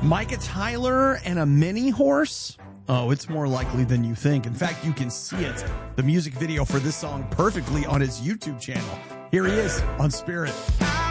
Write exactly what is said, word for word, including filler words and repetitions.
Micah Tyler and a mini horse? Oh, it's more likely than you think. In fact, you can see it, the music video for this song, perfectly on his YouTube channel. Here he is on Spirit.